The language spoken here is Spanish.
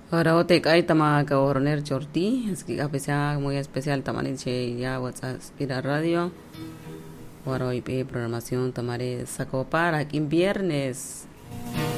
Ahora ote kai tama ka orner chorti, es que muy especial tamaniche ya WhatsApp ir radio. Ahora hoy programación tamaré saco para aquí en viernes.